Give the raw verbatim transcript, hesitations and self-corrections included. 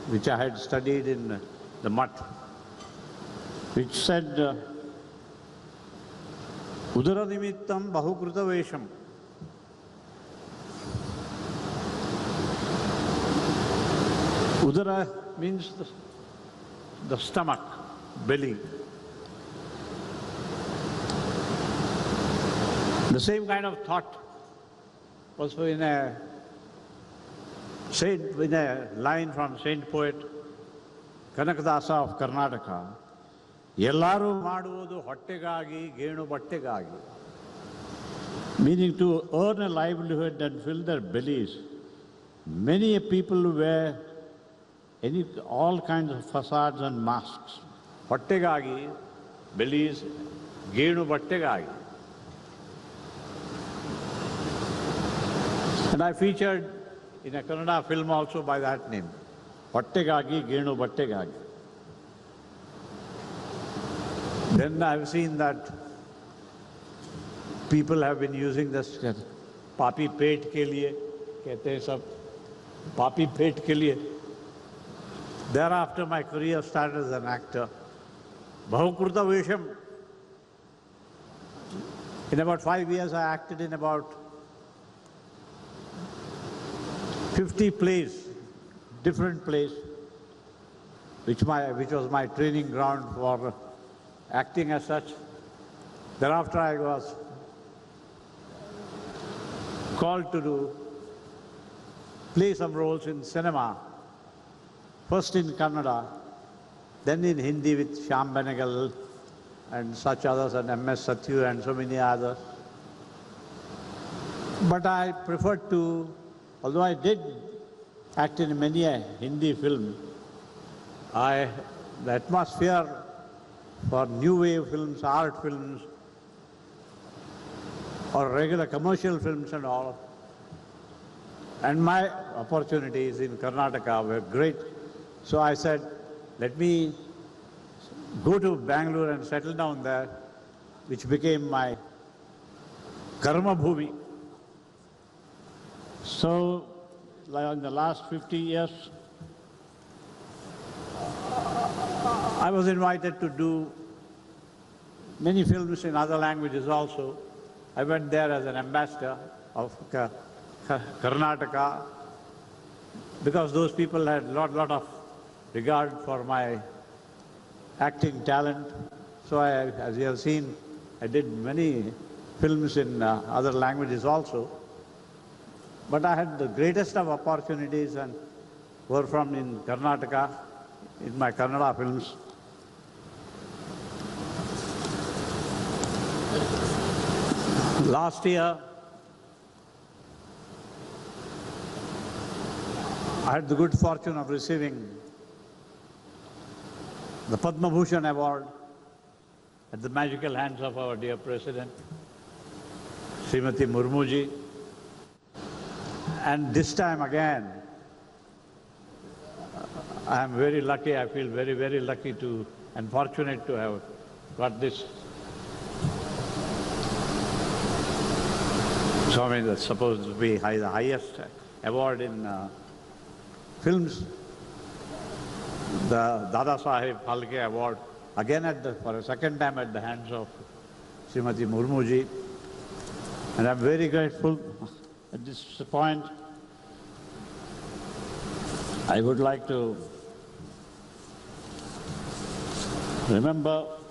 which I had studied in the Mutt, which said, Udara nimittam bahukruta vesham. Udara means the, the stomach, belly. The same kind of thought was in a saint, in a line from Saint Poet Kanakadasa of Karnataka. Yellaru maduvudu hottegagi, genu battegagi. Meaning to earn a livelihood and fill their bellies. Many people wear any, all kinds of facades and masks. Hottegagi, bellies, genu battegagi. And I featured in a Kannada film also by that name, Hottegagi, Genu Battegagi. Then I've seen that people have been using this papi pet ke liye, kehte hain sab, papi pet ke liye. Thereafter my career started as an actor. Bahukruta Vesham. In about five years I acted in about fifty plays, different plays, which, my, which was my training ground for acting as such. Thereafter I was called to do, play some roles in cinema, first in Kannada, then in Hindi with Shyam Benegal and such others, and M S Satyu and so many others. But I preferred to, although I did act in many a Hindi film, I, the atmosphere for new wave films, art films, or regular commercial films and all, and my opportunities in Karnataka were great. So I said, let me go to Bangalore and settle down there, which became my Karma Bhumi. So, like in the last fifty years, I was invited to do many films in other languages also. I went there as an ambassador of Karnataka because those people had a lot, lot of regard for my acting talent. So I, as you have seen, I did many films in uh, other languages also. But I had the greatest of opportunities and were from in Karnataka, in my Kannada films. Last year, I had the good fortune of receiving the Padma Bhushan Award at the magical hands of our dear President, Srimati Murmuji. And this time again, I am very lucky, I feel very, very lucky to and fortunate to have got this. So I mean, that's supposed to be high, the highest award in uh, films, the Dada Saheb Phalke Award, again at the, for a second time at the hands of Srimati Murmuji. And I'm very grateful. At this point, I would like to remember